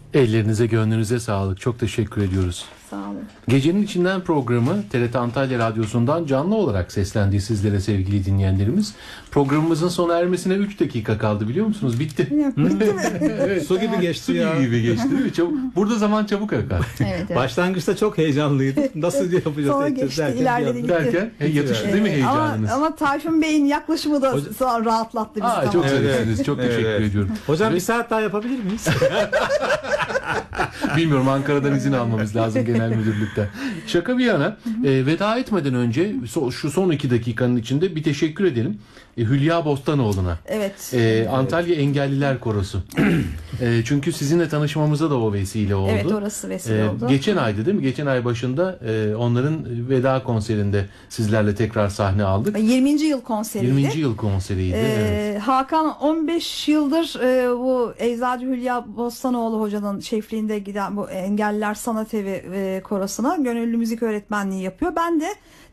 Ellerinize, gönlünüze sağlık. Çok teşekkür ediyoruz. Sağ olun. Gecenin İçinden programı TRT Antalya Radyosu'ndan canlı olarak seslendi sizlere sevgili dinleyenlerimiz. Programımızın sona ermesine 3 dakika kaldı, biliyor musunuz? Bitti. Evet. Su gibi geçti Su ya. gibi geçti değil mi? Burada zaman çabuk akar. Evet. Başlangıçta çok heyecanlıydım. Nasıl yapacağız? Sonra edeceğiz geçti, derken ilerledi, bir gitti. anda- Derken yatıştı değil mi heyecanınız? Ama Tayfun Bey'in yaklaşımı da rahatlattı bizi. Aa, çok tamam. zarifsiniz. Çok teşekkür ediyorum. Hocam Evet. bir saat daha yapabilir miyiz? Bilmiyorum, Ankara'dan izin almamız lazım genel müdürlükten. Şaka bir yana, veda etmeden önce şu son 2 dakikanın içinde bir teşekkür edelim. Hülya Bostanoğlu'na. Evet. Antalya Engelliler Korosu. Çünkü sizinle tanışmamıza da o vesile oldu. Evet, orası vesile oldu. Geçen aydı değil mi? Geçen ay başında onların veda konserinde sizlerle tekrar sahne aldık. 20. yıl konseriydi. 20. yıl konseriydi. Evet. Hakan 15 yıldır bu Eczacı Hülya Bostanoğlu hocanın şefliğinde giden bu Engelliler Sanat Evi korosuna gönüllü müzik öğretmenliği yapıyor. Ben de